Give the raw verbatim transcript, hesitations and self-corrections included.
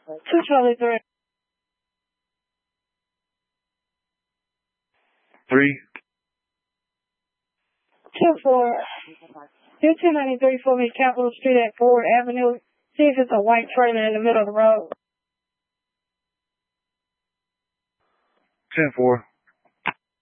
two Charlie three. Three. Two four. Do two ninety-three for me, Capitol Street at Ford Avenue. See if it's a white trailer in the middle of the road. Ten four.